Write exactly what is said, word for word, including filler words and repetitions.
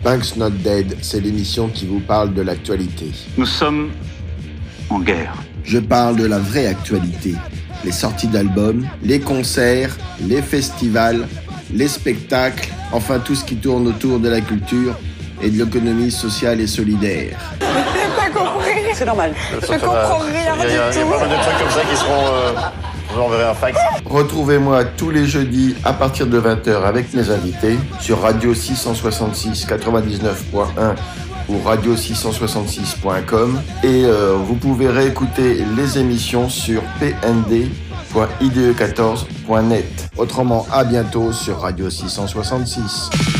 Punk's Not Dead, c'est l'émission qui vous parle de l'actualité. Nous sommes en guerre. Je parle de la vraie actualité. Les sorties d'albums, les concerts, les festivals, les spectacles, enfin tout ce qui tourne autour de la culture et de l'économie sociale et solidaire. Je n'ai pas compris. C'est normal. Je ne comprends rien du tout. Il y a pas mal de trucs comme ça qui seront... Euh, je vous enverrai un fax. Retrouvez-moi tous les jeudis à partir de vingt heures avec mes invités sur Radio six cent soixante-six quatre-vingt-dix-neuf point un ou radio six cent soixante-six point com et euh, vous pouvez réécouter les émissions sur p n d point i d e quatorze point net. Autrement, à bientôt sur Radio six cent soixante-six.